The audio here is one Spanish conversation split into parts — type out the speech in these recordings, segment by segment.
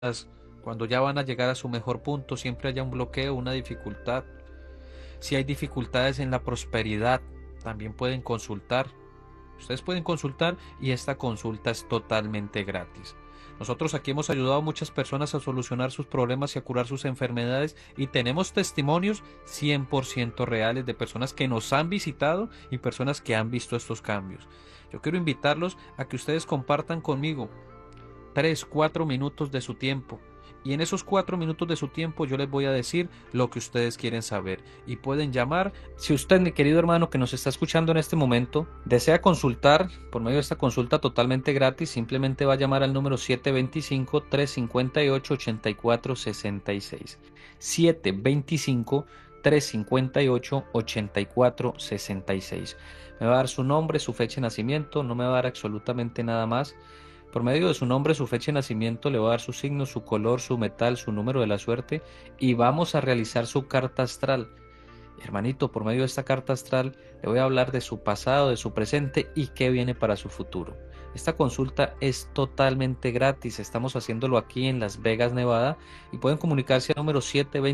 cuando ya van a llegar a su mejor punto, siempre haya un bloqueo, una dificultad. Si hay dificultades en la prosperidad, también pueden consultar. Ustedes pueden consultar y esta consulta es totalmente gratis. Nosotros aquí hemos ayudado a muchas personas a solucionar sus problemas y a curar sus enfermedades y tenemos testimonios 100% reales de personas que nos han visitado y personas que han visto estos cambios. Yo quiero invitarlos a que ustedes compartan conmigo 3, 4 minutos de su tiempo. Y en esos 4 minutos de su tiempo yo les voy a decir lo que ustedes quieren saber. Y pueden llamar. Si usted, mi querido hermano que nos está escuchando en este momento, desea consultar por medio de esta consulta totalmente gratis, simplemente va a llamar al número 725-358-8466. 725-358-8466. Me va a dar su nombre, su fecha de nacimiento, no me va a dar absolutamente nada más. Por medio de su nombre, su fecha de nacimiento, le va a dar su signo, su color, su metal, su número de la suerte y vamos a realizar su carta astral. Hermanito, por medio de esta carta astral le voy a hablar de su pasado, de su presente y qué viene para su futuro. Esta consulta es totalmente gratis, estamos haciéndolo aquí en Las Vegas, Nevada y pueden comunicarse al número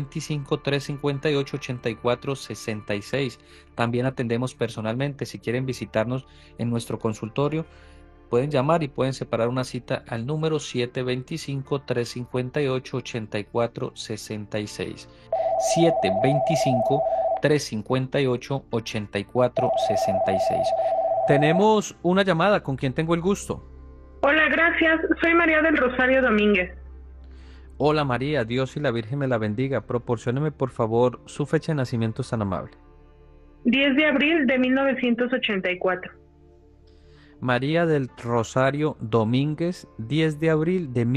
725-358-8466. También atendemos personalmente, si quieren visitarnos en nuestro consultorio. Pueden llamar y pueden separar una cita al número 725-358-8466. 725-358-8466. Tenemos una llamada con quien tengo el gusto. Hola, gracias. Soy María del Rosario Domínguez. Hola María, Dios y la Virgen me la bendiga. Proporcióneme por favor su fecha de nacimiento, es tan amable. 10 de abril de 1984. María del Rosario Domínguez, 10 de abril de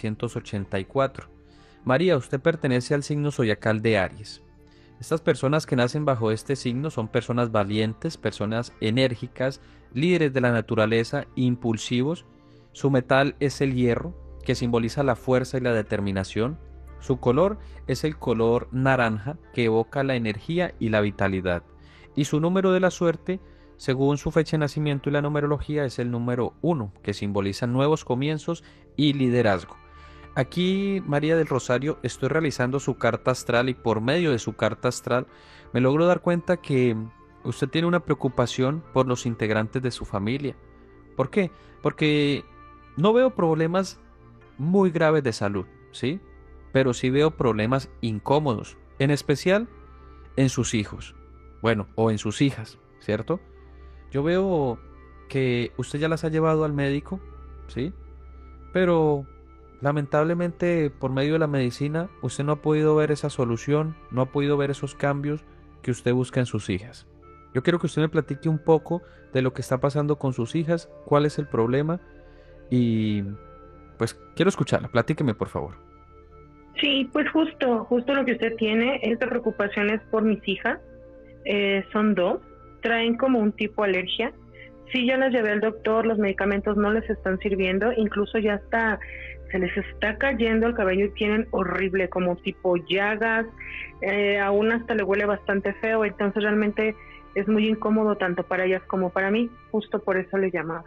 1984. María, usted pertenece al signo zodiacal de Aries. Estas personas que nacen bajo este signo son personas valientes, personas enérgicas, líderes de la naturaleza, impulsivos. Su metal es el hierro, que simboliza la fuerza y la determinación. Su color es el color naranja, que evoca la energía y la vitalidad. Y su número de la suerte, según su fecha de nacimiento y la numerología, es el número 1, que simboliza nuevos comienzos y liderazgo. Aquí, María del Rosario, estoy realizando su carta astral y por medio de su carta astral me logro dar cuenta que usted tiene una preocupación por los integrantes de su familia. ¿Por qué? Porque no veo problemas muy graves de salud, ¿sí? Pero sí veo problemas incómodos, en especial en sus hijos, bueno, o en sus hijas, ¿cierto? Yo veo que usted ya las ha llevado al médico, ¿sí? Pero lamentablemente por medio de la medicina usted no ha podido ver esa solución, no ha podido ver esos cambios que usted busca en sus hijas. Yo quiero que usted me platique un poco de lo que está pasando con sus hijas, cuál es el problema y pues quiero escucharla, platíqueme por favor. Sí, pues justo lo que usted tiene. Esta preocupación es por mis hijas. Son dos. Traen como un tipo alergia. Sí, ya las llevé al doctor, los medicamentos no les están sirviendo, incluso ya está, se les está cayendo el cabello y tienen horrible, como tipo llagas, a una hasta le huele bastante feo, entonces realmente es muy incómodo tanto para ellas como para mí, justo por eso le llamaba.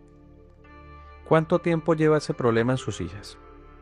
¿Cuánto tiempo lleva ese problema en sus hijas?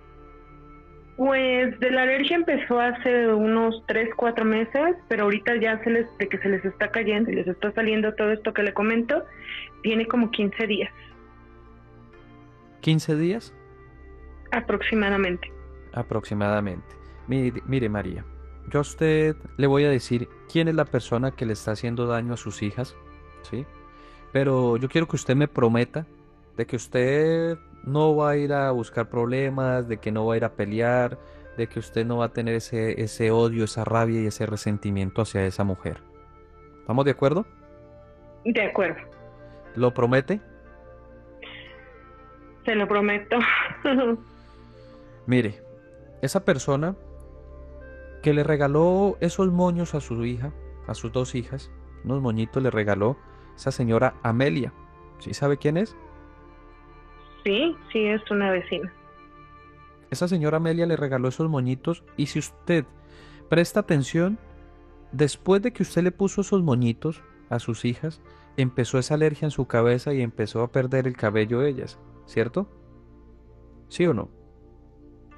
Pues de la alergia empezó hace unos 3, 4 meses, pero ahorita ya de que se les está cayendo y les está saliendo todo esto que le comento, tiene como 15 días. ¿15 días? Aproximadamente. Aproximadamente. Mire, María, yo a usted le voy a decir quién es la persona que le está haciendo daño a sus hijas, ¿sí? Pero yo quiero que usted me prometa de que usted no va a ir a buscar problemas, de que no va a ir a pelear, de que usted no va a tener ese odio, esa rabia y ese resentimiento hacia esa mujer. ¿Estamos de acuerdo? De acuerdo, ¿Lo promete? se lo prometo. Mire, esa persona que le regaló esos moños a su hija, a sus dos hijas, unos moñitos le regaló esa señora Amelia. ¿Sí sabe quién es? Sí, sí, es una vecina. Esa señora Amelia le regaló esos moñitos y si usted presta atención, después de que usted le puso esos moñitos a sus hijas, empezó esa alergia en su cabeza y empezó a perder el cabello ellas, ¿cierto? ¿Sí o no?